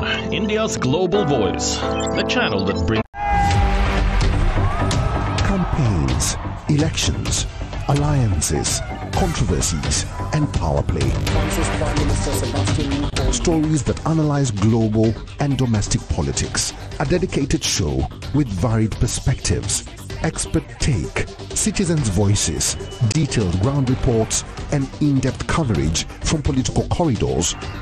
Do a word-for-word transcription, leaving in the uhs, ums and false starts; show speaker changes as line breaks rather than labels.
India's global voice, the channel that brings
campaigns, elections, alliances, controversies, and power play. Stories that analyze global and domestic politics. A dedicated show with varied perspectives, expert take, citizens' voices, detailed ground reports, and in-depth coverage from political corridors